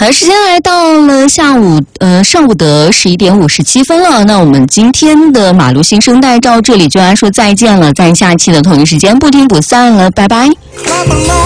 好，时间来到了上午的11点57分了。那我们今天的马路新生代到这里就要说再见了，在下期的同一时间不听不散了，拜拜。